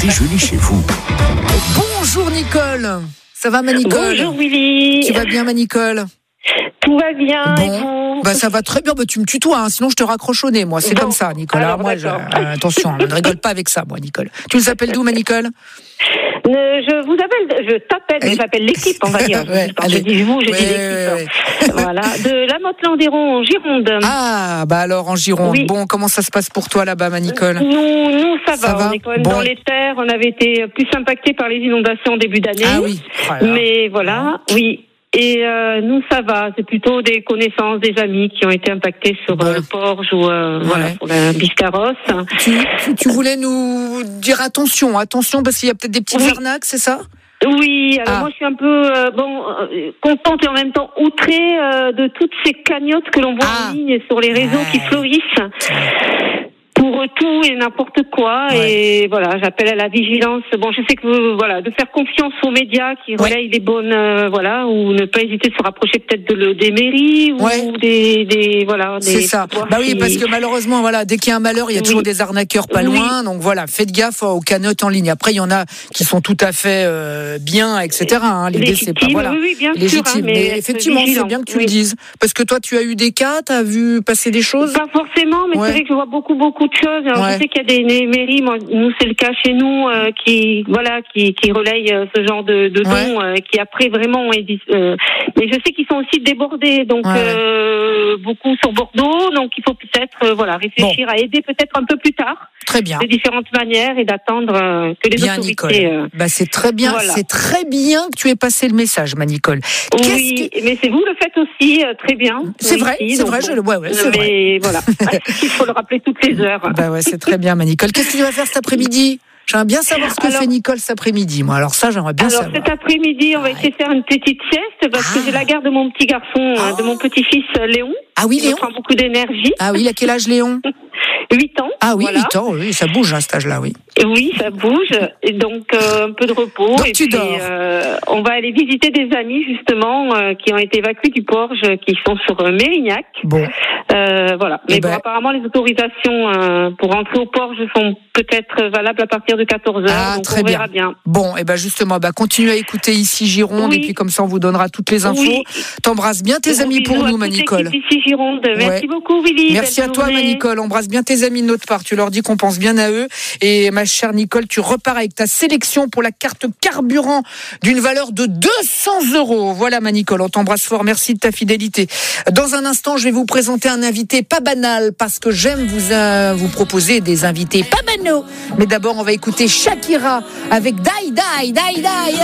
Déjeuner chez vous. Bonjour Nicole. Ça va ma Nicole? Bonjour Willy. Tu vas bien ma Nicole? Tout va bien et Bon, vous? ça va très bien. Tu me tutoies, hein, sinon je te raccroche au nez. Moi, c'est Bon, comme ça, Nicole. alors, Moi, attention, ne rigole pas avec ça, moi, Nicole. Tu nous appelles d'où, ma Nicole? Je t'appelle, mais j'appelle l'équipe, on va dire. Ouais, Quand je dis vous, je dis l'équipe. ouais. Voilà, de la Motte-Landéron en Gironde. Ah, alors en Gironde. Oui. Bon, comment ça se passe pour toi là-bas, ma Nicole? Nous, ça va. Ça va On est quand même Bon. dans les terres. On avait été plus impactés par les inondations en début d'année. Ah oui. Voilà. Mais voilà, oui. Et nous, ça va. C'est plutôt des connaissances, des amis qui ont été impactés sur le Porge ou voilà, pour la Biscarrosse. Tu voulais nous dire attention, parce qu'il y a peut-être des petites arnaques, c'est ça? Oui, alors moi je suis un peu contente et en même temps outrée de toutes ces cagnottes que l'on voit en ligne et sur les réseaux qui fleurissent pour tout et n'importe quoi. Et voilà, j'appelle à la vigilance. Bon, je sais que de faire confiance aux médias qui relayent les bonnes ou ne pas hésiter de se rapprocher peut-être des mairies ou des c'est ça. Oui, parce que malheureusement dès qu'il y a un malheur, il y a toujours des arnaqueurs pas loin. Donc faites gaffe aux cagnottes en ligne. Après il y en a qui sont tout à fait bien, etc. L'idée c'est pas bien légitime. sûr, mais effectivement, c'est bien que tu le dises. Parce que toi tu as eu des cas, tu as vu passer des choses? Pas forcément, mais c'est vrai que je vois beaucoup de choses. Alors, je sais qu'il y a des mairies, nous c'est le cas chez nous, qui relayent ce genre de dons, qui après vraiment mais je sais qu'ils sont aussi débordés, donc beaucoup sur Bordeaux, donc il faut peut-être réfléchir à aider peut-être un peu plus tard. Très bien. De différentes manières et d'attendre que les autorités. C'est très bien, c'est très bien que tu aies passé le message, ma Nicole. Mais c'est vous le faites aussi très bien. C'est vrai, c'est vrai. Mais voilà, il faut le rappeler toutes les heures. C'est très bien, ma Nicole. Qu'est-ce que tu vas faire cet après-midi? J'aimerais bien savoir ce que fait Nicole cet après-midi. Moi, alors ça, j'aimerais bien savoir. Cet après-midi, on va essayer de faire une petite sieste parce que j'ai la garde de mon petit garçon, de mon petit-fils Léon. Ah oui, Léon. Il prend beaucoup d'énergie. Ah oui, il a quel âge, Léon? 8 ans. Ah oui, 8 ans, oui, ça bouge à cet âge-là, oui. Oui, ça bouge. Et donc, un peu de repos. Donc, et tu puis, dors. on va aller visiter des amis, justement, qui ont été évacués du Porge, qui sont sur Mérignac. Bon. Mais apparemment, les autorisations pour rentrer au Porge sont peut-être valables à partir de 14h. Ah, donc très on verra bien. Bon, justement, continue à écouter ici Gironde, et puis comme ça, on vous donnera toutes les infos. Oui. T'embrasses bien tes amis pour nous, ma Nicole. Ici Gironde. Merci beaucoup, Willy. Merci à toi, ma Nicole. Embrasse bien tes amis de notre part. Tu leur dis qu'on pense bien à eux. Et ma chère Nicole, tu repars avec ta sélection pour la carte carburant d'une valeur de 200 €. Voilà, ma Nicole, on t'embrasse fort. Merci de ta fidélité. Dans un instant, je vais vous présenter un invité pas banal, parce que j'aime vous proposer des invités pas banaux. Mais d'abord, on va écouter Shakira avec Die Die Die Die.